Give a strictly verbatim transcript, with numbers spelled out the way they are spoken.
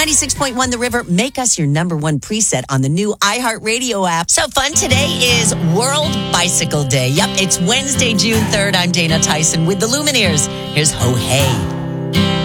ninety-six point one The River, make us your number one preset on the new iHeartRadio app. So fun, today is World Bicycle Day. Yep, it's Wednesday, June third. I'm Dana Tyson with the Lumineers. Here's Ho Hey.